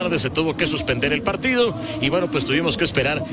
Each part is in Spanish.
Se tuvo que suspender el partido y bueno, pues tuvimos que esperar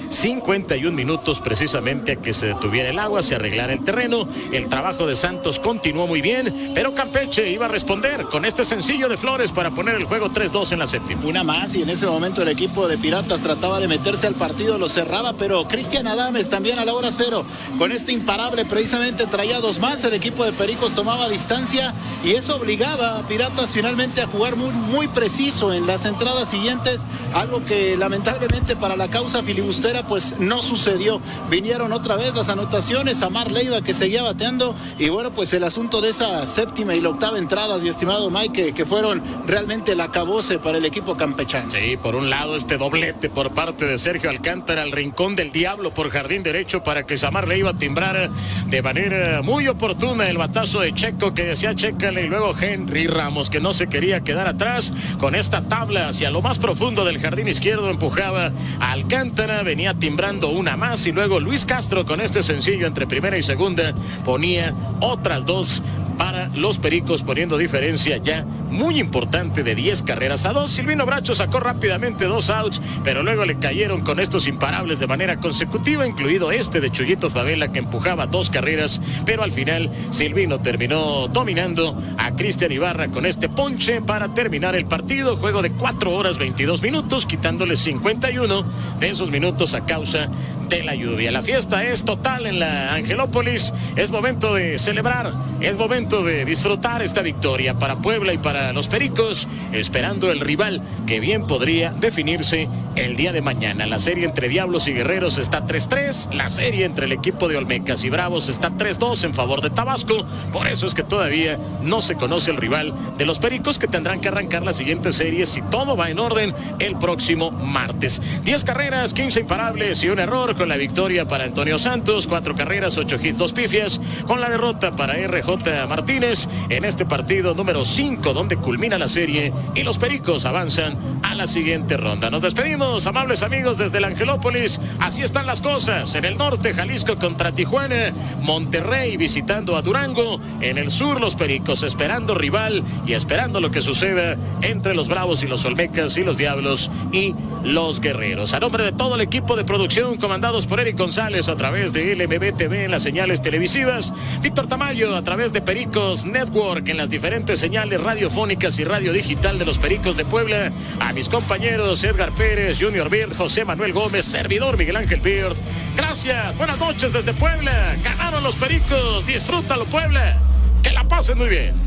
51 minutos precisamente a que se detuviera el agua, se arreglara el terreno. El trabajo de Santos continuó muy bien, pero Campeche iba a responder con este sencillo de Flores para poner el juego 3-2 en la séptima. Una más y en ese momento el equipo de Piratas trataba de meterse al partido, lo cerraba, pero Cristian Adames también a la hora cero. Con este imparable precisamente traía dos más, el equipo de Pericos tomaba distancia y eso obligaba a Piratas finalmente a jugar muy preciso en las entradas siguientes, algo que lamentablemente para la causa filibustera pues no sucedió. Vinieron otra vez las anotaciones, Amar Leiva que seguía bateando y bueno, pues el asunto de esa séptima y la octava entradas, mi estimado Mike, que fueron realmente el acabose para el equipo campechano. Sí, por un lado este doblete por parte de Sergio Alcántara al rincón del diablo por jardín derecho para que Samar Leiva timbrara de manera muy oportuna el batazo de Checo que decía chécale, y luego Henry Ramos que no se quería quedar atrás con esta tabla hacia lo más profundo del jardín izquierdo, empujaba a Alcántara, venía timbrando una más y luego Luis Castro con este sencillo entre primera y segunda ponía otras dos para los Pericos, poniendo diferencia ya muy importante de 10 carreras a 2. Silvino Bracho sacó rápidamente 2 outs, pero luego le cayeron con estos imparables de manera consecutiva, incluido este de Chuyito Favela que empujaba 2 carreras, pero al final Silvino terminó dominando a Cristian Ibarra con este ponche para terminar el partido. Juego de 4 horas 22 minutos, quitándole 51 de esos minutos a causa de la lluvia. La fiesta es total en la Angelópolis, es momento de celebrar, es momento de disfrutar esta victoria para Puebla y para los Pericos, esperando el rival que bien podría definirse el día de mañana. La serie entre Diablos y Guerreros está 3-3, la serie entre el equipo de Olmecas y Bravos está 3-2 en favor de Tabasco, por eso es que todavía no se conoce el rival de los Pericos, que tendrán que arrancar la siguiente serie si todo va en orden el próximo martes. 10 carreras, 15 imparables y un error con la victoria para Antonio Santos, 4 carreras, 8 hits, 2 pifias, con la derrota para RJ Martínez en este partido número 5 donde culmina la serie y los Pericos avanzan a la siguiente ronda. Nos despedimos, amables amigos, desde la Angelópolis. Así están las cosas en el norte, Jalisco contra Tijuana, Monterrey visitando a Durango, en el sur los Pericos esperando rival y esperando lo que suceda entre los Bravos y los Olmecas y los Diablos y los Guerreros. A nombre de todo el equipo de producción comandados por Eric González a través de LMB TV en las señales televisivas, Víctor Tamayo a través de Pericos Network en las diferentes señales radiofónicas y radio digital de los Pericos de Puebla, a mis compañeros Edgar Pérez, Junior Bird, José Manuel Gómez, servidor Miguel Ángel Bird. Gracias, buenas noches desde Puebla. Ganaron los Pericos, disfrútalo Puebla, que la pasen muy bien.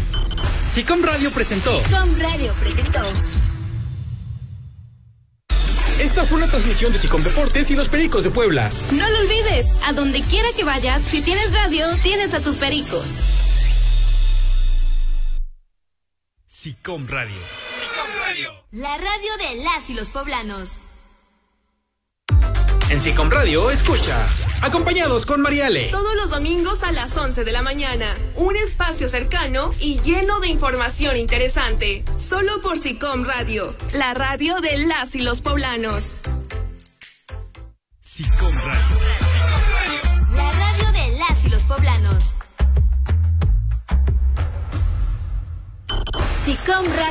SICOM Radio presentó. Esta fue una transmisión de SICOM Deportes y los Pericos de Puebla. No lo olvides, a donde quiera que vayas, si tienes radio, tienes a tus Pericos. SICOM Radio. La radio de las y los poblanos. En SICOM Radio, escucha. Acompañados con Mariale. Todos los domingos a las 11 de la mañana. Un espacio cercano y lleno de información interesante. Solo por SICOM Radio. La radio de las y los poblanos. SICOM Radio. La radio de las y los poblanos. SICOM Radio.